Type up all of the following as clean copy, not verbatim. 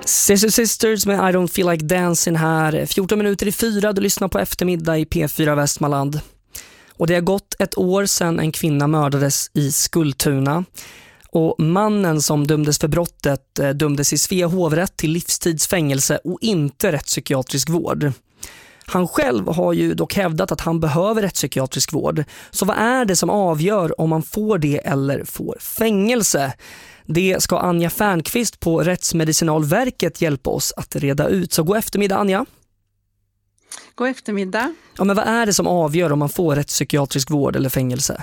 Sister Sisters med I don't feel like dancing här. 14 minuter i 4, du lyssnar på eftermiddag i P4 Västmanland. Och det har gått ett år sedan en kvinna mördades i Skultuna. Och mannen som dömdes för brottet dömdes i Svea hovrätt till livstidsfängelse och inte rättspsykiatrisk vård. Han själv har ju dock hävdat att han behöver rättspsykiatrisk vård. Så vad är det som avgör om man får det eller får fängelse? Det ska Anja Färnqvist på Rättsmedicinalverket hjälpa oss att reda ut. Så god eftermiddag, Anja. God eftermiddag. Ja, men vad är det som avgör om man får rättspsykiatrisk vård eller fängelse?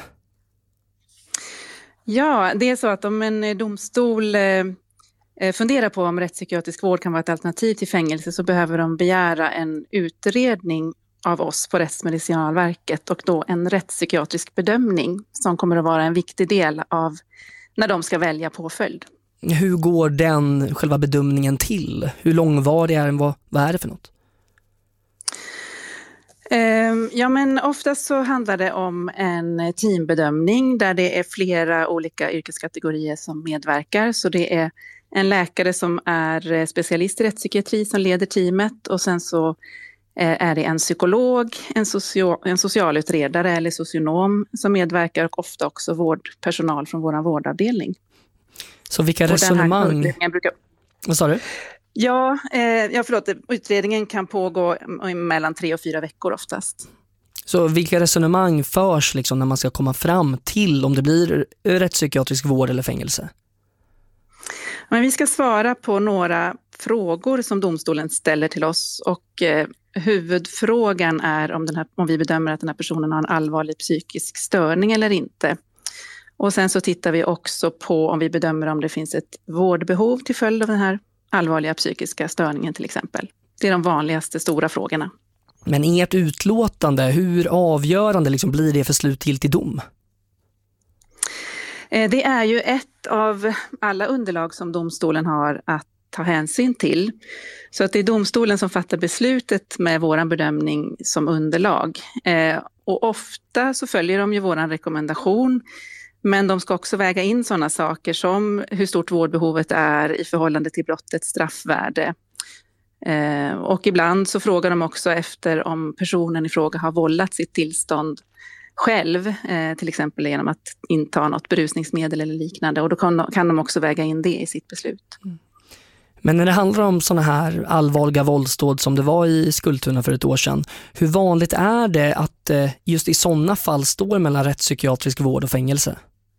Ja, det är så att om en domstol funderar på om rättspsykiatrisk vård kan vara ett alternativ till fängelse, så behöver de begära en utredning av oss på Rättsmedicinalverket och då en rättspsykiatrisk bedömning som kommer att vara en viktig del av när de ska välja påföljd. Hur går den själva bedömningen till? Hur långvarig är den? Vad är det för något? Ja, men oftast så handlar det om en teambedömning där det är flera olika yrkeskategorier som medverkar. Så det är en läkare som är specialist i rättspsykiatri som leder teamet, och sen så är det en psykolog, en socialutredare eller socionom som medverkar, och ofta också vårdpersonal från vår vårdavdelning. Så vilka resonemang... Vad sa du? Ja, utredningen kan pågå mellan 3 och 4 veckor oftast. Så vilka resonemang förs liksom när man ska komma fram till om det blir rättspsykiatrisk vård eller fängelse? Men vi ska svara på några frågor som domstolen ställer till oss, och huvudfrågan är om vi bedömer att den här personen har en allvarlig psykisk störning eller inte. Och sen så tittar vi också på om vi bedömer om det finns ett vårdbehov till följd av den här allvarliga psykiska störningen till exempel. Det är de vanligaste stora frågorna. Men ert utlåtande, hur avgörande liksom blir det för slutgiltig dom? Det är ju ett av alla underlag som domstolen har att ta hänsyn till. Så att det är domstolen som fattar beslutet med våran bedömning som underlag. Och ofta så följer de ju våran rekommendation, men de ska också väga in sådana saker som hur stort vårdbehovet är i förhållande till brottets straffvärde. Och ibland så frågar de också efter om personen i fråga har vållat sitt tillstånd själv, till exempel genom att inta något berusningsmedel eller liknande. Och då kan de också väga in det i sitt beslut. Men när det handlar om sådana här allvarliga våldsdåd som det var i Skultuna för ett år sedan, hur vanligt är det att just i sådana fall står mellan rättspsykiatrisk vård och fängelse?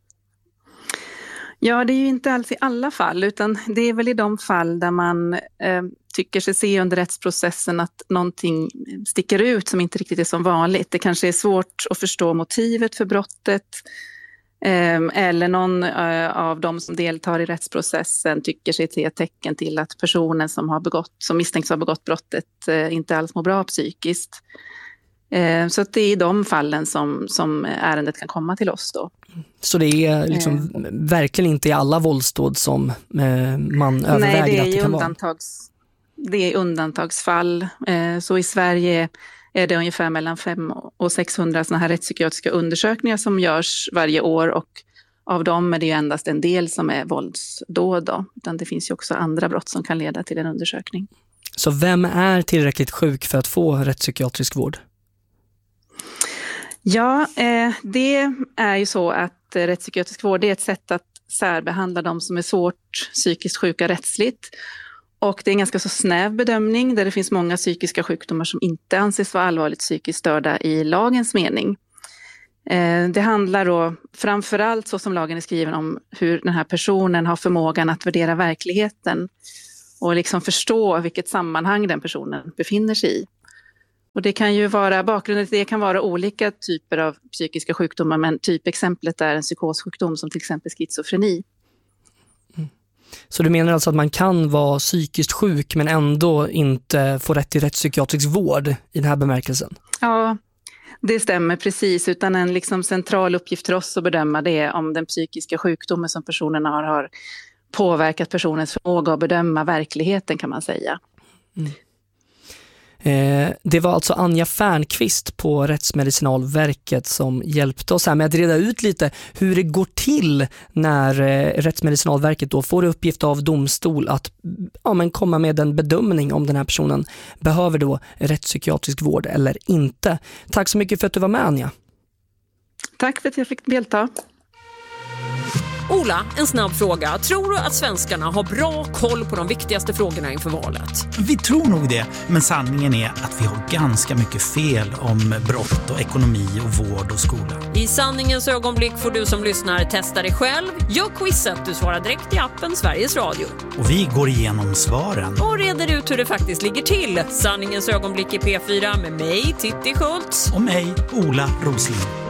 Ja, det är ju inte alls i alla fall, utan det är väl i de fall där man tycker sig se under rättsprocessen att någonting sticker ut som inte riktigt är som vanligt. Det kanske är svårt att förstå motivet för brottet, eller någon av de som deltar i rättsprocessen tycker sig se tecken till att personen som misstänks ha begått brottet inte alls mår bra psykiskt. Så att det är i de fallen som ärendet kan komma till oss då. Så det är liksom verkligen inte i alla våldsdåd som man överväger att det kan vara? Det är undantagsfall. Så i Sverige är det ungefär mellan 500 och 600 såna här rättspsykiatriska undersökningar som görs varje år, och av dem är det ju endast en del som är våldsdåd då. Utan det finns ju också andra brott som kan leda till en undersökning. Så vem är tillräckligt sjuk för att få rättspsykiatrisk vård? Ja, det är ju så att rättspsykiatrisk vård är ett sätt att särbehandla de som är svårt psykiskt sjuka rättsligt. Och det är en ganska så snäv bedömning där det finns många psykiska sjukdomar som inte anses vara allvarligt psykiskt störda i lagens mening. Det handlar då framförallt, så som lagen är skriven, om hur den här personen har förmågan att värdera verkligheten och liksom förstå vilket sammanhang den personen befinner sig i. Och det kan ju vara, bakgrunden till det kan vara olika typer av psykiska sjukdomar, men typexemplet är en psykossjukdom som till exempel schizofreni. Så du menar alltså att man kan vara psykiskt sjuk men ändå inte få rätt till rättspsykiatrisk vård i den här bemärkelsen? Ja, det stämmer precis. Utan en liksom central uppgift för oss att bedöma det är om den psykiska sjukdomen som personen har påverkat personens förmåga att bedöma verkligheten, kan man säga. Det var alltså Anja Färnqvist på Rättsmedicinalverket som hjälpte oss här med att reda ut lite hur det går till när Rättsmedicinalverket då får uppgift av domstol att komma med en bedömning om den här personen behöver då rättspsykiatrisk vård eller inte. Tack så mycket för att du var med, Anja. Tack för att jag fick delta. Ola, en snabb fråga. Tror du att svenskarna har bra koll på de viktigaste frågorna inför valet? Vi tror nog det, men sanningen är att vi har ganska mycket fel om brott och ekonomi och vård och skola. I sanningens ögonblick får du som lyssnar testa dig själv. Gör quizet, du svarar direkt i appen Sveriges Radio. Och vi går igenom svaren. Och reder ut hur det faktiskt ligger till. Sanningens ögonblick i P4 med mig, Titti Schultz. Och mig, Ola Rosling.